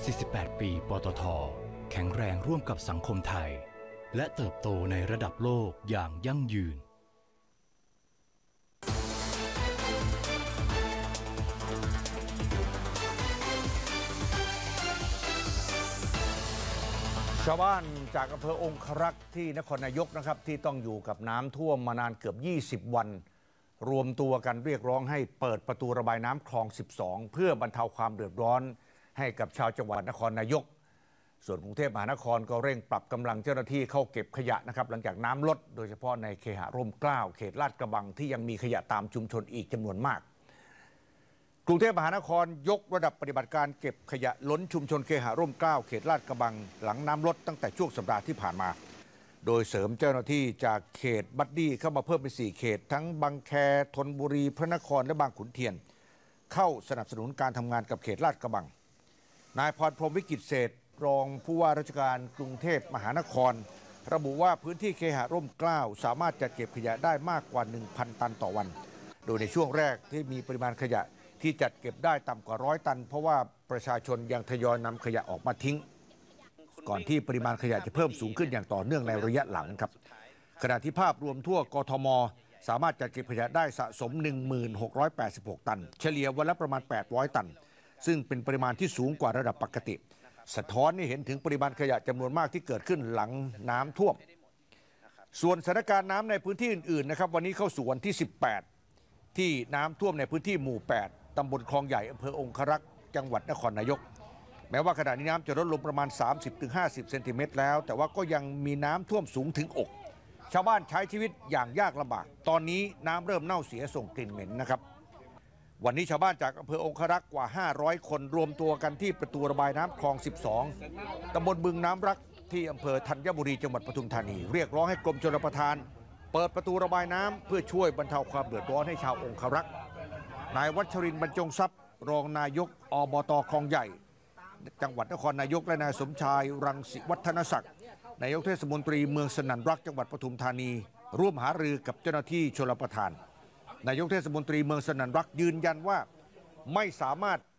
48 ปีปตท.แข็งแรงร่วมกับสังคมไทยและเติบโตในระดับโลกอย่างยั่งยืนชาวบ้านจากอำเภอองครักษ์ที่นครนายกนะครับที่ต้องอยู่กับน้ำท่วมมานานเกือบ20 วันรวมตัวกันเรียกร้องให้เปิดประตูระบายน้ำคลอง 12 เพื่อบรรเทาความเดือดร้อนให้กับชาวจังหวัดนครนายกส่วนกรุงเทพมหานครก็เร่งปรับกำลังเจ้าหน้าที่เข้าเก็บขยะนะครับหลังจากน้ำลดโดยเฉพาะในเคหะร่มเกล้าเขตลาดกระบังที่ยังมีขยะตามชุมชนอีกจำนวนมากกรุงเทพมหานครยกระดับปฏิบัติการเก็บขยะล้นชุมชนเคหะร่มเกล้าเขตลาดกระบังหลังน้ำลดตั้งแต่ช่วงสัปดาห์ที่ผ่านมาโดยเสริมเจ้าหน้าที่จากเขตบัดดี้เข้ามาเพิ่มเป็น4 เขตทั้งบางแคธนบุรีพระนครและบางขุนเทียนเข้าสนับสนุนการทำงานกับเขตลาดกระบังนายพรพรหมวิกิตเศรษฐ์รองผู้ว่าราชการกรุงเทพมหานครระบุว่าพื้นที่เคหะร่มเกล้าสามารถจัดเก็บขยะได้มากกว่า 1,000 ตันต่อวันโดยในช่วงแรกที่มีปริมาณขยะที่จัดเก็บได้ต่ำกว่า100 ตันเพราะว่าประชาชนยังทยอยนำขยะออกมาทิ้งก่อนที่ปริมาณขยะจะเพิ่มสูงขึ้นอย่างต่อเนื่องในระยะหลังครับขณะที่ภาพรวมทั่วกทมสามารถจัดเก็บขยะได้สะสม 1686 ตันเฉลี่ยวันละประมาณ800 ตันซึ่งเป็นปริมาณที่สูงกว่าระดับปกติสะท้อนให้เห็นถึงปริมาณขยะจำนวนมากที่เกิดขึ้นหลังน้ำท่วมส่วนสถานการณ์น้ำในพื้นที่อื่นๆนะครับวันนี้เข้าสู่วันที่18ที่น้ำท่วมในพื้นที่หมู่8ตำบลคลองใหญ่อำเภอองครักษ์จังหวัดนครนายกแม้ว่าขณะนี้น้ำจะลดลงประมาณ 30-50 เซนติเมตรแล้วแต่ว่าก็ยังมีน้ำท่วมสูงถึงอกชาวบ้านใช้ชีวิตอย่างยากลำบากตอนนี้น้ำเริ่มเน่าเสียส่งกลิ่นเหม็นนะครับวันนี้ชาวบ้านจากอำเภอองครักษ์กว่า500 คนรวมตัวกันที่ประตูระบายน้ำคลอง 12ตำบลบึงน้ำรักที่อำเภอธัญบุรีจังหวัดปทุมธานีเรียกร้องให้กรมชลประทานเปิดประตูระบายน้ำเพื่อช่วยบรรเทาความเดือดร้อนให้ชาวองครักษ์นายวัชรินทร์บรรจงทรัพย์รองนายกอบต.คลองใหญ่จังหวัดนครนายกและนายสมชายรังสิวัฒนศักดิ์นายกเทศมนตรีเมืองสนั่นรักจังหวัดปทุมธานีร่วมหารือกับเจ้าหน้าที่ชลประทานนายกเทศมนตรีเมืองสนั่นรักยืนยันว่าไม่สามารถ